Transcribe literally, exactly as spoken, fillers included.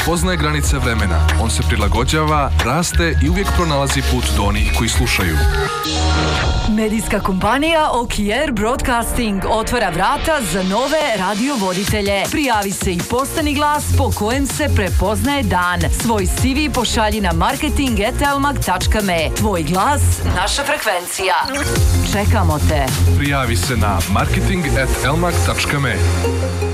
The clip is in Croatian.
Poznaje granice vremena, on se prilagođava, raste i uvijek pronalazi put do onih koji slušaju. Medijska kompanija O K R Broadcasting otvara vrata za nove radiovoditelje. Prijavi se i postani glas po kojem se prepoznaje dan. Svoj C V pošalji na marketing at elmag tačka me. Tvoj glas, naša frekvencija. Čekamo te. Prijavi se na marketing at elmag tačka me.